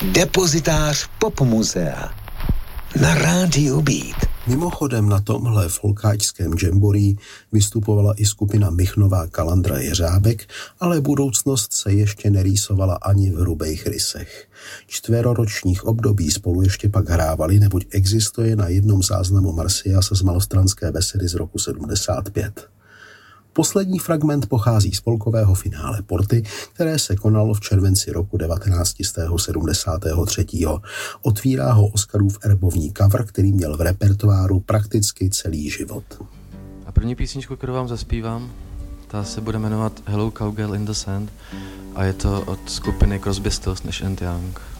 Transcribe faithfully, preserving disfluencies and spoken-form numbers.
Depozitář popmuzea na rádiu Beat. Mimochodem na tomhle folkáčském jamboree vystupovala i skupina Michnová Kalandra Jeřábek, ale budoucnost se ještě nerýsovala ani v hrubých rysech. Čtveroročních období spolu ještě pak hrávali, neboť existuje na jednom záznamu Marsyase z malostranské besedy z roku sedmdesát pět. Poslední fragment pochází z polkového finále Porty, které se konalo v červenci roku devatenáct set sedmdesát tři. Otvírá ho Oscarův erbovní cover, který měl v repertoáru prakticky celý život. A první písničku, kterou vám zaspívám, ta se bude jmenovat Hello Cowgirl in the Sand a je to od skupiny Crosby, Stills, Nash and Young.